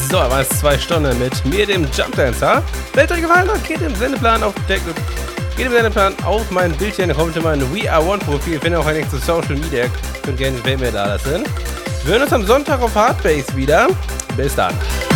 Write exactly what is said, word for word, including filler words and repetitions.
So, war es zwei Stunden mit mir, dem Jump Dancer. Wenn es euch gefallen hat, geht im Sendeplan auf der, geht im Sendeplan auf mein Bildchen, kommt in mein We Are One Profil, findet auch ein Link zu Social Media, könnt gerne wen wir da lassen. Wir hören uns am Sonntag auf Hardbase wieder. Bis dann.